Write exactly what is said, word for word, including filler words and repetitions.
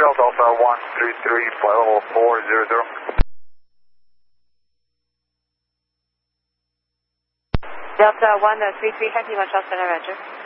Delta Alpha one three three, flight level four zero zero. Delta one three three, Happy One, Charles Center, Roger.